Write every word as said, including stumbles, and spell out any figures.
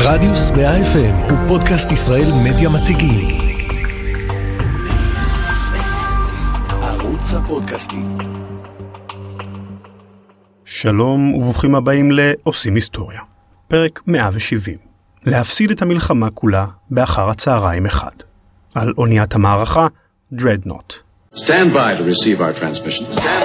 רדיוס מאה אף אם הוא פודקאסט ישראל מדיה מציגים. ערוץ הפודקאסטים. שלום וברוכים הבאים לעושים היסטוריה. פרק מאה ושבעים. להפסיד את המלחמה כולה באחר הצהריים אחד. על אוניית המערכה, Dreadnought. Stand by to receive our transmission. Stand